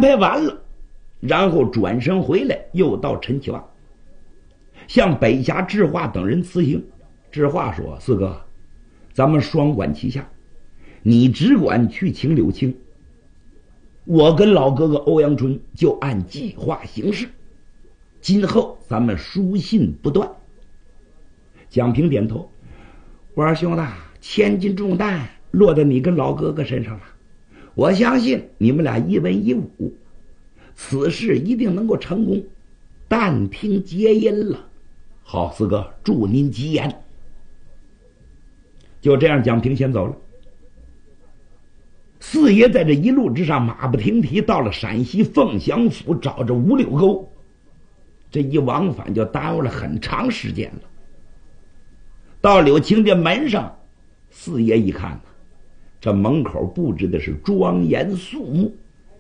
排完了，然后转身回来，又到陈其旺，向北峡智化等人辞行。智化说：“四哥，咱们双管齐下，你只管去请柳青，我跟老哥哥欧阳春就按计划行事，今后咱们书信不断。”蒋平点头，我说：“兄弟，千斤重担落在你跟老哥哥身上了，我相信你们俩一文一武，此事一定能够成功，但听皆因了。”好，四哥，祝您吉言。就这样，蒋平先走了。四爷在这一路之上马不停蹄，到了陕西凤翔府，找着五柳沟，这一往返就耽误了很长时间了。到柳青的门上，四爷一看，这门口布置的是庄严肃穆，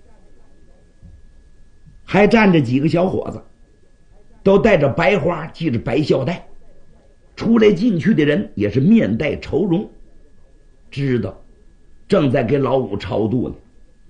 还站着几个小伙子，都带着白花，系着白孝带，出来进去的人也是面带愁容，知道正在给老五超度呢。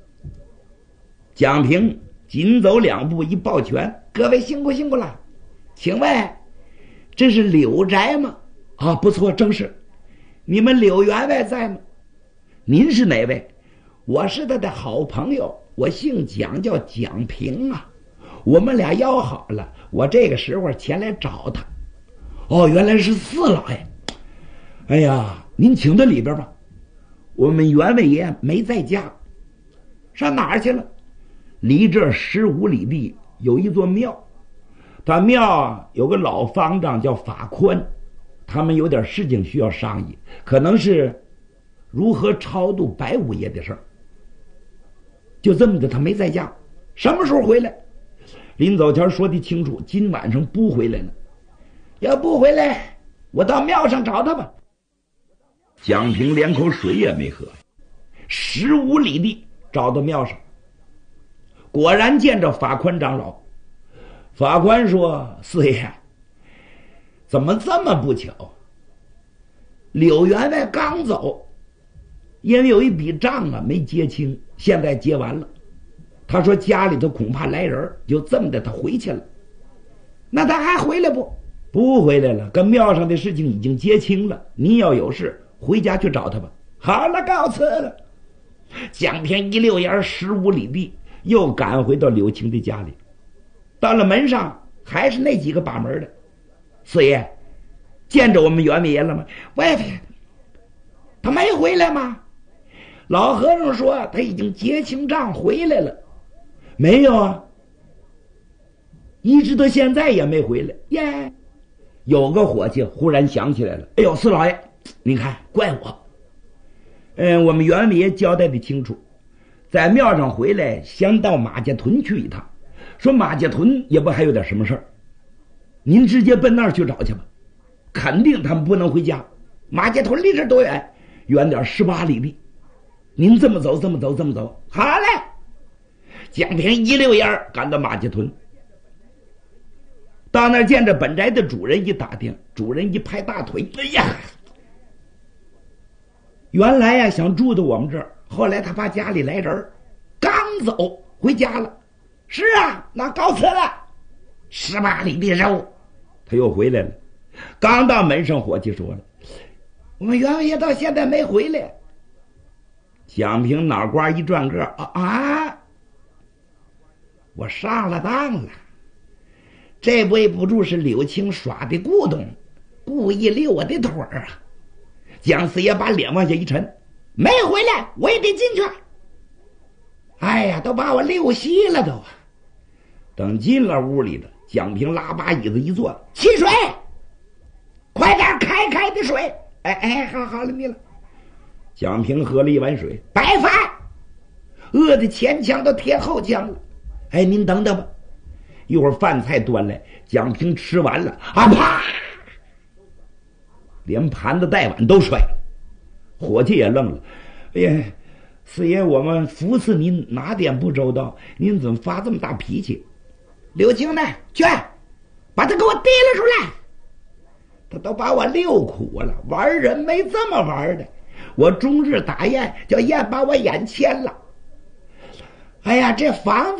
蒋平紧走两步，一抱拳：“各位辛苦辛苦了，请问这是柳宅吗？”“啊，不错，正是。你们柳员外在吗？”“您是哪位？”“我是他的好朋友，我姓蒋，叫蒋平啊。我们俩要好了，我这个时候前来找他。”“哦，原来是四老爷。哎呀，您请到里边吧，我们员外爷没在家。”“上哪儿去了？”“离这15里地有一座庙，他庙有个老方丈叫法宽，他们有点事情需要商议，可能是如何超度白五爷的事儿。就这么的，他没在家，什么时候回来？”临走前说的清楚，今晚上不回来了。要不回来，我到庙上找他吧。蒋平连口水也没喝，15里地找到庙上，果然见着法宽长老。法宽说：“四爷，怎么这么不巧？柳员外刚走，因为有一笔账啊没结清，现在结完了。他说家里头恐怕来人，就这么的他回去了。那他还回来不？”“不回来了，跟庙上的事情已经结清了。您要有事回家去找他吧。”“好了，告辞了。”蒋平一溜烟15里地，又赶回到柳青的家里。到了门上，还是那几个把门的。“四爷，见着我们员外爷了吗？”“喂，他没回来吗？”“老和尚说他已经结清账回来了。”“没有啊，一直到现在也没回来。”“耶！”有个伙计忽然想起来了：“哎呦，四老爷，你看，怪我。我们员外爷交代的清楚，在庙上回来，先到马家屯去一趟，说马家屯也不还有点什么事儿，您直接奔那儿去找去吧。肯定他们不能回家，马家屯离这多远？远点18里地。您这么走，这么走，这么走。好嘞！”蒋平一溜烟赶到马家屯。到那儿见着本宅的主人，一打听，主人一拍大腿：“哎呀，原来呀想住到我们这儿，后来他怕家里来人，刚走回家了。”“是啊，那告辞了。18里地肉。”他又回来了。刚到门上，伙计说了：“我们员外爷到现在没回来。”蒋平脑瓜一转个：“我上了当了。这位不住是柳青耍的古董，故意溜我的腿儿啊！”蒋四爷把脸往下一沉：“没回来，我也得进去。哎呀，都把我溜稀了都。”等进了屋里的，蒋平拉把椅子一坐：“沏水，快点开的水。”“好了你了。”蒋平喝了一碗水：“白饭，饿得前腔都贴后腔了。您等等吧。”一会儿饭菜端来，蒋平吃完了，啪，连盘子带碗都摔了。伙计也愣了：“哎呀，四爷，我们服侍您哪点不周到？您怎么发这么大脾气？”“柳青呢？去，把他给我提了出来！他都把我溜苦了，玩人没这么玩的。我终日打雁，叫雁把我眼牵了。哎呀，这房子